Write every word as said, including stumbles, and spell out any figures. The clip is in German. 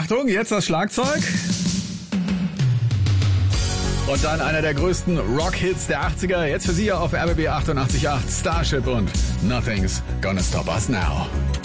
Achtung, jetzt das Schlagzeug. Und dann einer der größten Rock-Hits der achtziger. Jetzt für Sie auf R B B achtundachtzig Komma acht Starship und Nothing's Gonna Stop Us Now.